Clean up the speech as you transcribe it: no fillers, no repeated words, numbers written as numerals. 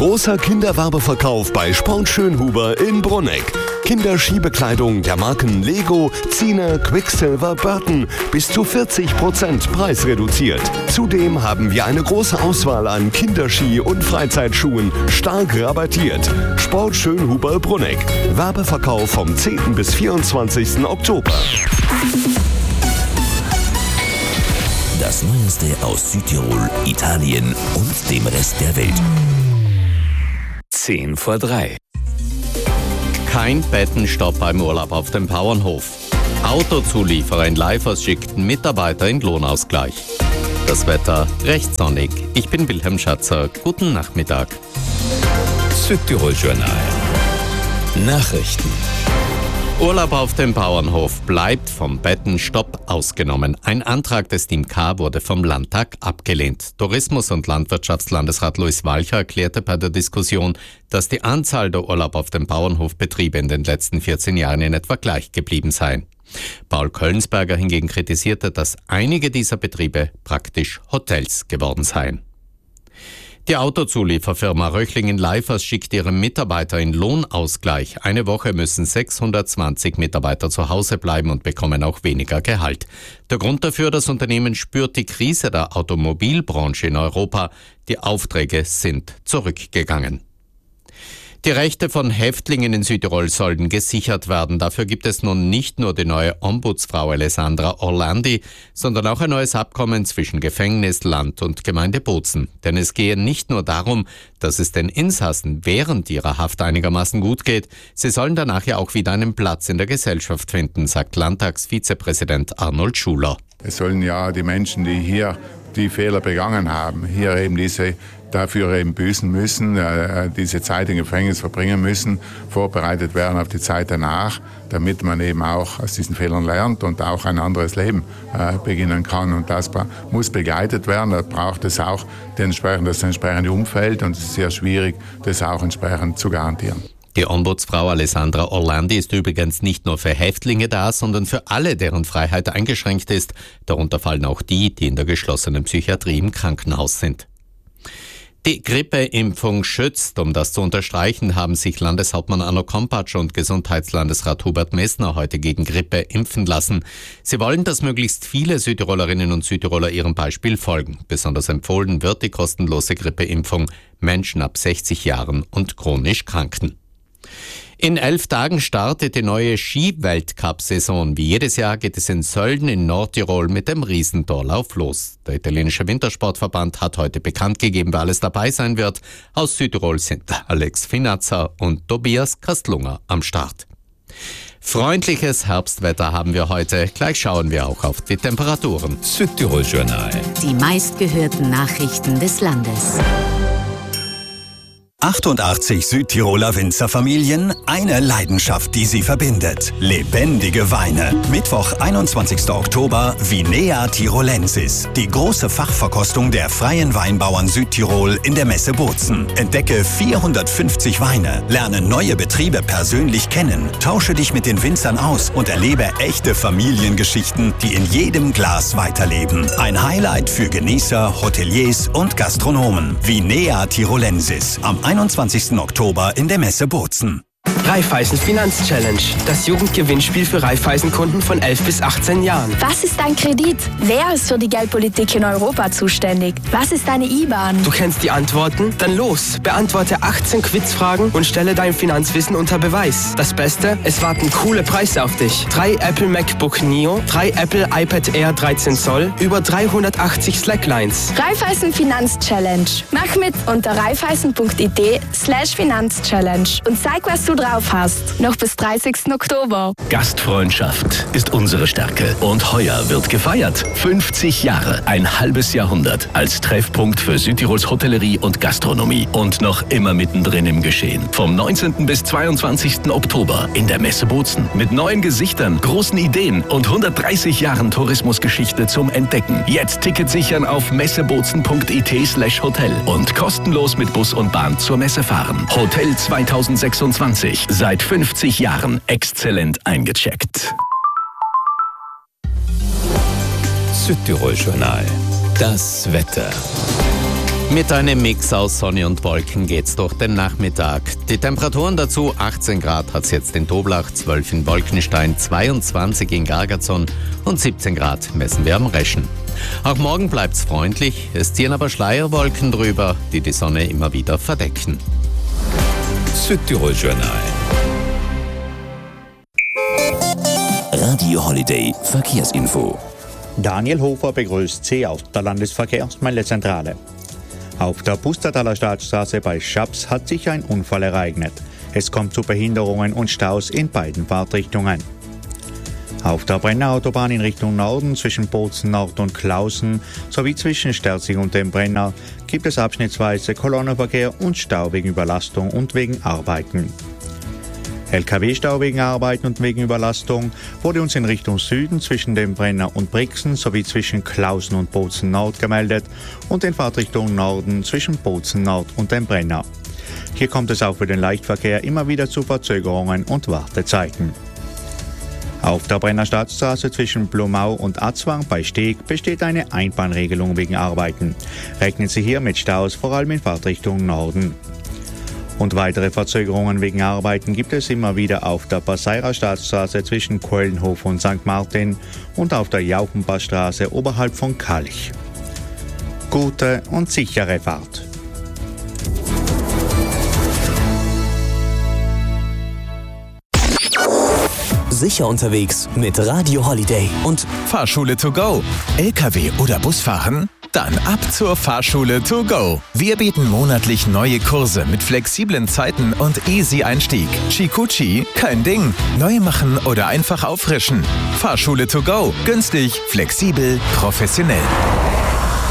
Großer Kinderwerbeverkauf bei Sport Schönhuber in Brunegg. Kinderskibekleidung der Marken Lego, Zine, Quicksilver, Burton bis zu 40% preisreduziert. Zudem haben wir eine große Auswahl an Kinderski- und Freizeitschuhen stark rabattiert. Sport Schönhuber Brunegg. Werbeverkauf vom 10. bis 24. Oktober. Das Neueste aus Südtirol, Italien und dem Rest der Welt. 10 vor 3. Kein Bettenstopp beim Urlaub auf dem Bauernhof. Autozulieferer in Leifers schickten Mitarbeiter in Lohnausgleich. Das Wetter recht sonnig. Ich bin Wilhelm Schatzer. Guten Nachmittag. Südtirol Journal. Nachrichten. Urlaub auf dem Bauernhof bleibt vom Bettenstopp ausgenommen. Ein Antrag des Team K wurde vom Landtag abgelehnt. Tourismus- und Landwirtschaftslandesrat Luis Walcher erklärte bei der Diskussion, dass die Anzahl der Urlaub auf dem Bauernhofbetriebe in den letzten 14 Jahren in etwa gleich geblieben sei. Paul Köllensberger hingegen kritisierte, dass einige dieser Betriebe praktisch Hotels geworden seien. Die Autozulieferfirma Röchling in Leifers schickt ihre Mitarbeiter in Lohnausgleich. Eine Woche müssen 620 Mitarbeiter zu Hause bleiben und bekommen auch weniger Gehalt. Der Grund dafür: das Unternehmen spürt die Krise der Automobilbranche in Europa. Die Aufträge sind zurückgegangen. Die Rechte von Häftlingen in Südtirol sollen gesichert werden. Dafür gibt es nun nicht nur die neue Ombudsfrau Alessandra Orlandi, sondern auch ein neues Abkommen zwischen Gefängnis, Land und Gemeinde Bozen. Denn es gehe nicht nur darum, dass es den Insassen während ihrer Haft einigermaßen gut geht, sie sollen danach ja auch wieder einen Platz in der Gesellschaft finden, sagt Landtagsvizepräsident Arnold Schuler. Es sollen ja die Menschen, die hier die Fehler begangen haben, hier eben dafür eben büßen müssen, diese Zeit im Gefängnis verbringen müssen, vorbereitet werden auf die Zeit danach, damit man eben auch aus diesen Fehlern lernt und auch ein anderes Leben beginnen kann. Und das muss begleitet werden. Da braucht es auch das entsprechende Umfeld, und es ist sehr schwierig, das auch entsprechend zu garantieren. Die Ombudsfrau Alessandra Orlandi ist übrigens nicht nur für Häftlinge da, sondern für alle, deren Freiheit eingeschränkt ist. Darunter fallen auch die, die in der geschlossenen Psychiatrie im Krankenhaus sind. Die Grippeimpfung schützt. Um das zu unterstreichen, haben sich Landeshauptmann Arno Kompatsch und Gesundheitslandesrat Hubert Messner heute gegen Grippe impfen lassen. Sie wollen, dass möglichst viele Südtirolerinnen und Südtiroler ihrem Beispiel folgen. Besonders empfohlen wird die kostenlose Grippeimpfung Menschen ab 60 Jahren und chronisch Kranken. In 11 Tagen startet die neue Ski-Weltcup-Saison. Wie jedes Jahr geht es in Sölden in Nordtirol mit dem Riesentorlauf los. Der italienische Wintersportverband hat heute bekannt gegeben, wer alles dabei sein wird. Aus Südtirol sind Alex Finazza und Tobias Kastlunger am Start. Freundliches Herbstwetter haben wir heute. Gleich schauen wir auch auf die Temperaturen. Südtirol Journal. Die meistgehörten Nachrichten des Landes. 88 Südtiroler Winzerfamilien, eine Leidenschaft, die sie verbindet. Lebendige Weine. Mittwoch, 21. Oktober, Vinea Tirolensis. Die große Fachverkostung der freien Weinbauern Südtirol in der Messe Bozen. Entdecke 450 Weine, lerne neue Betriebe persönlich kennen, tausche dich mit den Winzern aus und erlebe echte Familiengeschichten, die in jedem Glas weiterleben. Ein Highlight für Genießer, Hoteliers und Gastronomen. Vinea Tirolensis. Am 21. Oktober in der Messe Bozen. Raiffeisen Finanzchallenge, das Jugendgewinnspiel für Raiffeisen-Kunden von 11 bis 18 Jahren. Was ist ein Kredit? Wer ist für die Geldpolitik in Europa zuständig? Was ist eine IBAN? Du kennst die Antworten? Dann los! Beantworte 18 Quizfragen und stelle dein Finanzwissen unter Beweis. Das Beste? Es warten coole Preise auf dich. 3 Apple MacBook Neo, 3 Apple iPad Air 13 Zoll, über 380 Slacklines. Raiffeisen Finanzchallenge. Mach mit unter raiffeisen.it/Finanzchallenge und zeig, was du drauf hast. Noch bis 30. Oktober. Gastfreundschaft ist unsere Stärke. Und heuer wird gefeiert. 50 Jahre, ein halbes Jahrhundert als Treffpunkt für Südtirols Hotellerie und Gastronomie. Und noch immer mittendrin im Geschehen. Vom 19. bis 22. Oktober in der Messe Bozen. Mit neuen Gesichtern, großen Ideen und 130 Jahren Tourismusgeschichte zum Entdecken. Jetzt Ticket sichern auf messebozen.it/hotel und kostenlos mit Bus und Bahn zur Messe fahren. Hotel 2026. Seit 50 Jahren exzellent eingecheckt. Südtirol Journal. Das Wetter. Mit einem Mix aus Sonne und Wolken geht's durch den Nachmittag. Die Temperaturen dazu: 18 Grad hat's jetzt in Toblach, 12 in Wolkenstein, 22 in Gargazon und 17 Grad messen wir am Reschen. Auch morgen bleibt's freundlich, es ziehen aber Schleierwolken drüber, die die Sonne immer wieder verdecken. Südtirol Journal. Radio Holiday Verkehrsinfo. Daniel Hofer begrüßt Sie aus der Landesverkehrsmeldezentrale. Auf der Pustertaler Staatsstraße bei Schaps hat sich ein Unfall ereignet. Es kommt zu Behinderungen und Staus in beiden Fahrtrichtungen. Auf der Brenner Autobahn in Richtung Norden zwischen Bozen Nord und Klausen sowie zwischen Sterzing und dem Brenner gibt es abschnittsweise Kolonnenverkehr und Stau wegen Überlastung und wegen Arbeiten. LKW-Stau wegen Arbeiten und wegen Überlastung wurde uns in Richtung Süden zwischen dem Brenner und Brixen sowie zwischen Klausen und Bozen Nord gemeldet und in Fahrtrichtung Norden zwischen Bozen Nord und dem Brenner. Hier kommt es auch für den Leichtverkehr immer wieder zu Verzögerungen und Wartezeiten. Auf der Brenner Staatsstraße zwischen Blumau und Atzwang bei Steg besteht eine Einbahnregelung wegen Arbeiten. Rechnen Sie hier mit Staus, vor allem in Fahrtrichtung Norden. Und weitere Verzögerungen wegen Arbeiten gibt es immer wieder auf der Passeira Staatsstraße zwischen Kölnhof und St. Martin und auf der Jauchenbachstraße oberhalb von Kalch. Gute und sichere Fahrt. Sicher unterwegs mit Radio Holiday und Fahrschule to go. LKW oder Busfahren? Dann ab zur Fahrschule to go. Wir bieten monatlich neue Kurse mit flexiblen Zeiten und easy Einstieg. Chikuchi, kein Ding. Neu machen oder einfach auffrischen. Fahrschule to go. Günstig, flexibel, professionell.